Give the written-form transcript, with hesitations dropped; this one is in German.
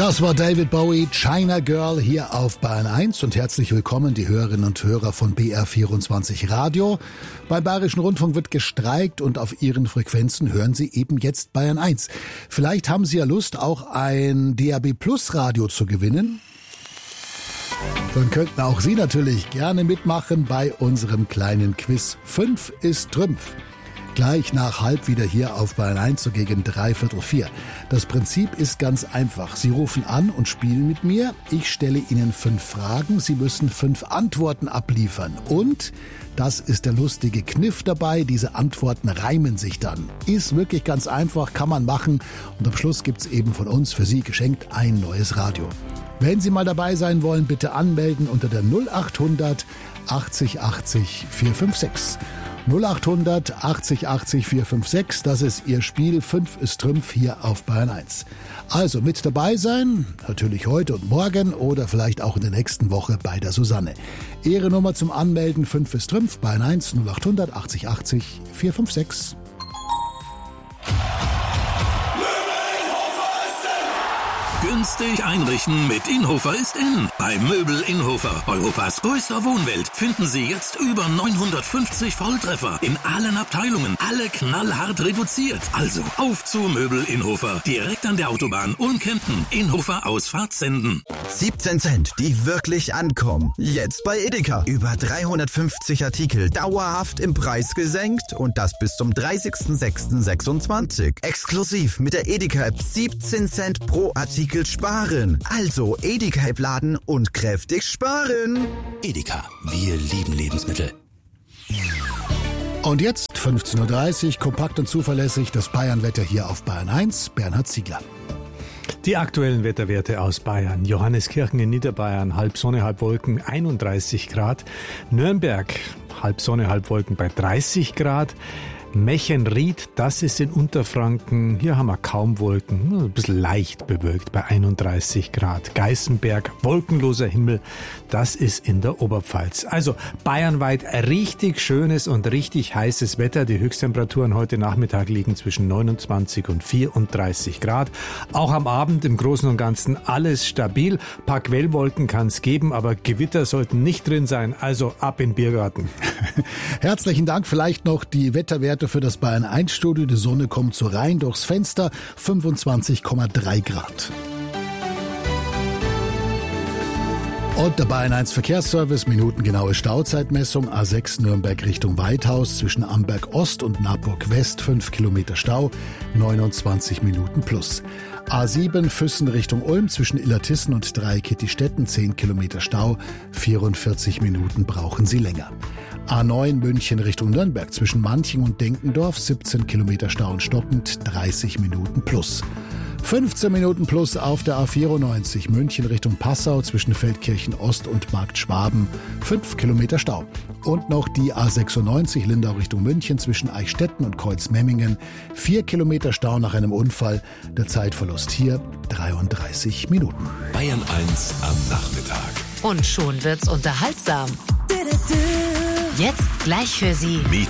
Das war David Bowie, China Girl hier auf Bayern 1 und herzlich willkommen die Hörerinnen und Hörer von BR24 Radio. Beim Bayerischen Rundfunk wird gestreikt und auf Ihren Frequenzen hören Sie eben jetzt Bayern 1. Vielleicht haben Sie ja Lust, auch ein DAB Plus Radio zu gewinnen. Dann könnten auch Sie natürlich gerne mitmachen bei unserem kleinen Quiz 5 ist Trümpf. Gleich nach halb wieder hier auf Bayern 1, so gegen 3/4. Das Prinzip ist ganz einfach. Sie rufen an und spielen mit mir. Ich stelle Ihnen 5 Fragen. Sie müssen 5 Antworten abliefern. Und, das ist der lustige Kniff dabei, diese Antworten reimen sich dann. Ist wirklich ganz einfach, kann man machen. Und am Schluss gibt's eben von uns für Sie geschenkt ein neues Radio. Wenn Sie mal dabei sein wollen, bitte anmelden unter der 0800 80 80 456. 0800 80 80 456, das ist Ihr Spiel, 5 ist Trümpf hier auf Bayern 1. Also mit dabei sein, natürlich heute und morgen oder vielleicht auch in der nächsten Woche bei der Susanne. Ihre Nummer zum Anmelden, 5 ist Trümpf, Bayern 1 0800 80 80 456. Günstig einrichten mit Inhofer ist in. Bei Möbel Inhofer, Europas größter Wohnwelt, finden Sie jetzt über 950 Volltreffer in allen Abteilungen, alle knallhart reduziert. Also auf zu Möbel Inhofer, direkt an der Autobahn Ulm-Kempten, Inhofer Ausfahrt Senden. 17 Cent, die wirklich ankommen. Jetzt bei Edeka. Über 350 Artikel dauerhaft im Preis gesenkt und das bis zum 30.06.26. Exklusiv mit der Edeka-App 17 Cent pro Artikel sparen. Also Edeka-App laden und kräftig sparen. Edeka, wir lieben Lebensmittel. Und jetzt 15.30 Uhr, kompakt und zuverlässig, das Bayern-Wetter hier auf Bayern 1. Bernhard Ziegler. Die aktuellen Wetterwerte aus Bayern. Johanneskirchen in Niederbayern, halb Sonne, halb Wolken, 31 Grad. Nürnberg, halb Sonne, halb Wolken bei 30 Grad. Mechenried, das ist in Unterfranken, hier haben wir kaum Wolken, ein bisschen leicht bewölkt bei 31 Grad. Geißenberg, wolkenloser Himmel, das ist in der Oberpfalz. Also bayernweit richtig schönes und richtig heißes Wetter. Die Höchsttemperaturen heute Nachmittag liegen zwischen 29 und 34 Grad. Auch am Abend im Großen und Ganzen alles stabil. Ein paar Quellwolken kann es geben, aber Gewitter sollten nicht drin sein. Also ab in den Biergarten. Herzlichen Dank. Vielleicht noch die Wetterwerte für das Bayern 1 Studio. Die Sonne kommt so rein durchs Fenster, 25,3 Grad. Und der Bayern 1 Verkehrsservice, minutengenaue Stauzeitmessung, A6 Nürnberg Richtung Weithaus, zwischen Amberg Ost und Naburg West 5 Kilometer Stau, 29 Minuten plus. A7 Füssen Richtung Ulm, zwischen Illertissen und Dreieckittistetten 10 Kilometer Stau, 44 Minuten brauchen Sie länger. A9 München Richtung Nürnberg, zwischen Manching und Denkendorf 17 Kilometer Stau und stockend, 30 Minuten plus. 15 Minuten plus auf der A94 München Richtung Passau, zwischen Feldkirchen Ost und Markt Schwaben 5 Kilometer Stau. Und noch die A96 Lindau Richtung München, zwischen Eichstätten und Kreuzmemmingen 4 Kilometer Stau nach einem Unfall. Der Zeitverlust hier 33 Minuten. Bayern 1 am Nachmittag. Und schon wird's unterhaltsam. Jetzt gleich für Sie